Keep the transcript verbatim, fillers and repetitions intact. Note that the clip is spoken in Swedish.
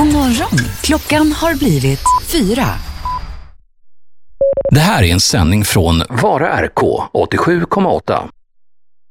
God morgon. Klockan har blivit fyra. Det här är en sändning från Vara R K åttiosju komma åtta.